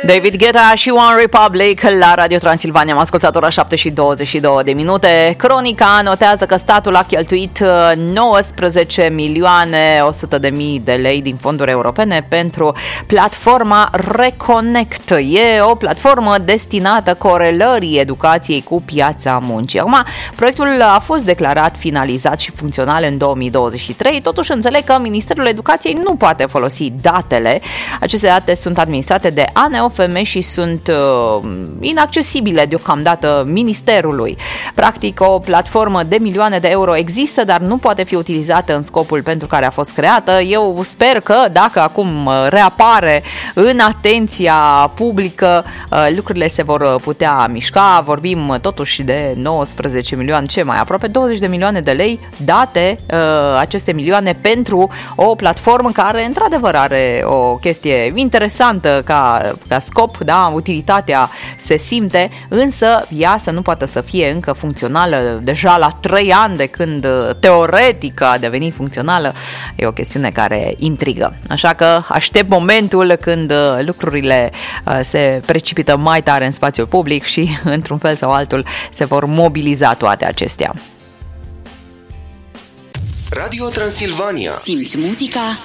David Guetta și One Republic la Radio Transilvania. Am ascultat ora 7:22 Cronica notează că statul a cheltuit 19 milioane 100 de mii de lei din fonduri europene pentru platforma Reconnect. E o platformă destinată corelării educației cu piața muncii. Acum, proiectul a fost declarat finalizat și funcțional în 2023. Totuși înțeleg că Ministerul Educației nu poate folosi datele. Aceste date sunt administrate de ANEOFM și sunt inaccesibile deocamdată Ministerului. Practic, o platformă de milioane de euro există, dar nu poate fi utilizată în scopul pentru care a fost creată. Eu sper că dacă acum reapare în atenția publică, lucrurile se vor putea mișca. Vorbim totuși de 19 milioane, ce mai aproape 20 de milioane de lei date, aceste milioane pentru o platformă care într-adevăr are o chestie interesantă ca scop, da, utilitatea se simte, însă ea să nu poată să fie încă funcțională deja la 3 ani de când teoretic a devenit funcțională, e o chestiune care intrigă. Așa că aștept momentul când lucrurile se precipită mai tare în spațiul public și într-un fel sau altul se vor mobiliza toate acestea. Radio Transilvania. Simți muzica